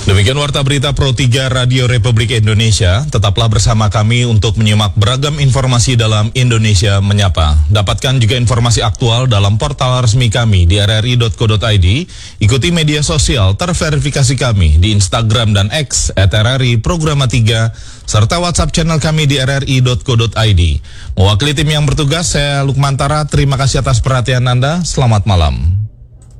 Demikian Warta Berita Pro 3 Radio Republik Indonesia. Tetaplah bersama kami untuk menyimak beragam informasi dalam Indonesia Menyapa. Dapatkan juga informasi aktual dalam portal resmi kami di rri.co.id. Ikuti media sosial terverifikasi kami di Instagram dan X @RRI Programa 3 serta WhatsApp channel kami di rri.co.id. Mewakili tim yang bertugas, saya Lukman Tara. Terima kasih atas perhatian Anda. Selamat malam.